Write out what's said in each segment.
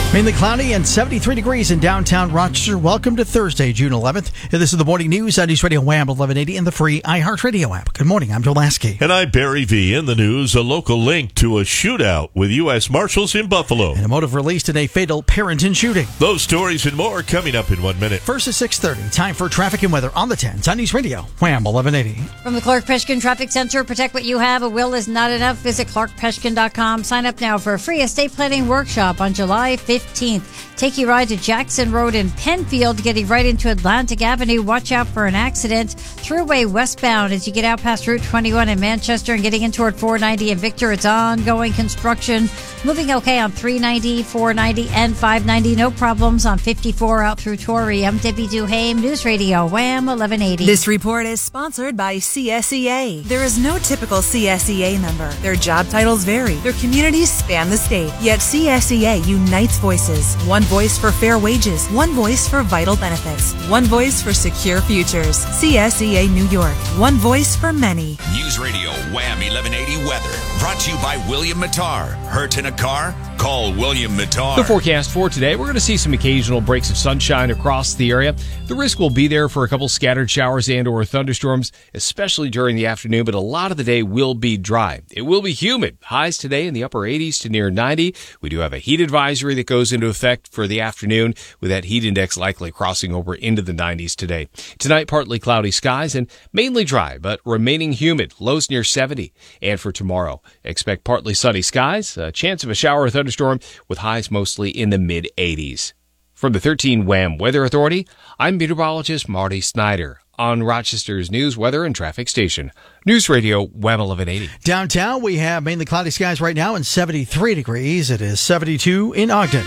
Mainly cloudy and 73 degrees in downtown Rochester. Welcome to Thursday, June 11th. This is the morning news on News Radio Wham 1180 and the free iHeartRadio app. Good morning. I'm Joe Lasky. And I'm Barry V. In the news, a local link to a shootout with U.S. Marshals in Buffalo. And a motive released in a fatal Parenton shooting. Those stories and more coming up in 1 minute. First at 6:30. Time for traffic and weather on the 10s on News Radio Wham 1180. From the Clark Peshkin Traffic Center, protect what you have. A will is not enough. Visit clarkpeshkin.com. Sign up now for a free estate planning workshop on July 15th. Take your ride to Jackson Road in Penfield, getting right into Atlantic Avenue. Watch out for an accident. Thruway westbound as you get out past Route 21 in Manchester and getting in toward 490 in Victor. It's ongoing construction. Moving okay on 390, 490, and 590. No problems on 54 out through Torrey. I'm Debbie Duhame, News Radio Wham 1180. This report is sponsored by CSEA. There is no typical CSEA member. Their job titles vary. Their communities span the state. Yet CSEA unites voices. One voice for fair wages. One voice for vital benefits. One voice for secure futures. CSEA New York. One voice for many. News Radio Wham 1180 weather. Brought to you by William Mattar. Hurt in a car? Call William Mattar. The forecast for today, we're going to see some occasional breaks of sunshine across the area. The risk will be there for a couple scattered showers and or thunderstorms, especially during the afternoon, but a lot of the day will be dry. It will be humid. Highs today in the upper 80s to near 90. We do have a heat advisory that goes into effect for the afternoon, with that heat index likely crossing over into the 90s today. Tonight, partly cloudy skies and mainly dry, but remaining humid. Lows near 70. And for tomorrow, expect partly sunny skies, a chance of a shower or thunderstorm with highs mostly in the mid-80s. From the 13 Wham Weather Authority, I'm meteorologist Marty Snyder on Rochester's news, weather, and traffic station. News Radio Wham 1180. Downtown, we have mainly cloudy skies right now and 73 degrees. It is 72 in Ogden.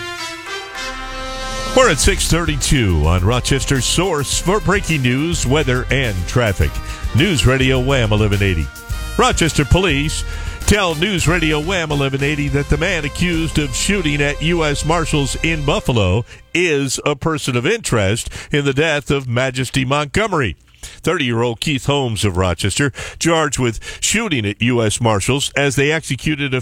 We're at 6:32 on Rochester's source for breaking news, weather, and traffic. News Radio Wham 1180. Rochester Police tell News Radio Wham 1180 that the man accused of shooting at U.S. Marshals in Buffalo is a person of interest in the death of Majesty Montgomery. 30-year-old Keith Holmes of Rochester, charged with shooting at U.S. Marshals as they executed a